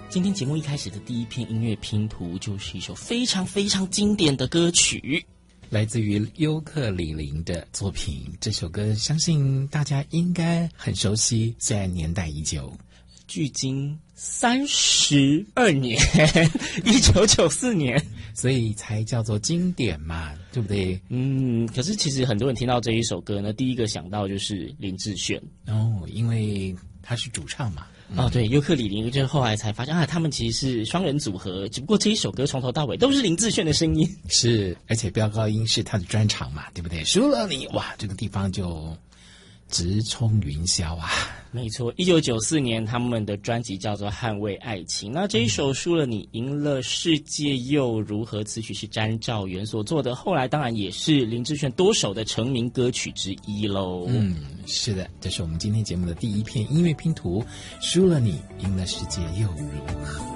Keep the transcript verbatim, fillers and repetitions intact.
今天节目一开始的第一片音乐拼图就是一首非常非常经典的歌曲， 来自于尤克里林的作品。这首歌相信大家应该很熟悉，虽然年代已久， 距今三十二年，一九九四年， 所以才叫做经典嘛，对不对？ 嗯，可是其实很多人听到这一首歌呢，第一个想到就是林志炫哦，因为他是主唱嘛。 嗯、哦，对，尤克里里，就是后来才发现啊，他们其实是双人组合，只不过这一首歌从头到尾都是林志炫的声音。 是，而且飙高音是他的专长嘛，对不对？输了你，哇，这个地方就直冲云霄啊！ 没错，一九九四年他们的专辑叫做《捍卫爱情》，那这一首《输了你，赢了世界又如何》，词曲是詹兆元所做的，后来当然也是林志炫多首的成名歌曲之一喽。 嗯，是的，这是我们今天节目的第一片音乐拼图，输了你，赢了世界又如何？